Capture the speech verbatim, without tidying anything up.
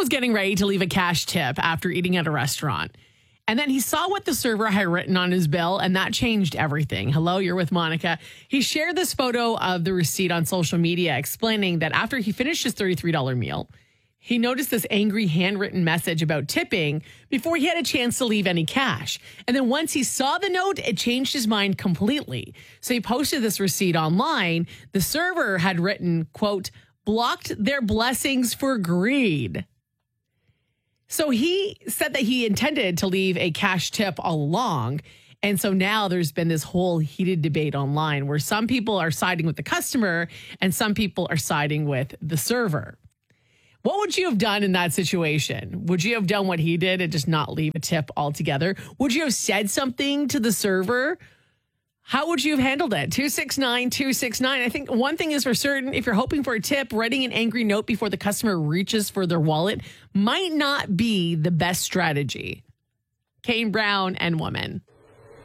was getting ready to leave a cash tip after eating at a restaurant. And then he saw what the server had written on his bill, and that changed everything. Hello, you're with Monica. He shared this photo of the receipt on social media, explaining that after he finished his thirty-three dollars meal, he noticed this angry handwritten message about tipping before he had a chance to leave any cash. And then once he saw the note, it changed his mind completely. So he posted this receipt online. The server had written, quote, blocked their blessings for greed. So he said that he intended to leave a cash tip all along. And so now there's been this whole heated debate online where some people are siding with the customer and some people are siding with the server. What would you have done in that situation? Would you have done what he did and just not leave a tip altogether? Would you have said something to the server? How would you have handled it? two six nine, two six nine. I think one thing is for certain, if you're hoping for a tip, writing an angry note before the customer reaches for their wallet might not be the best strategy. Kane Brown and Woman.